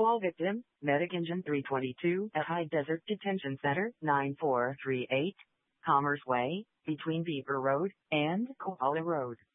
Call victim, Medic Engine 322 at High Desert Detention Center, 9438, Commerce Way, between Beaver Road and Koala Road.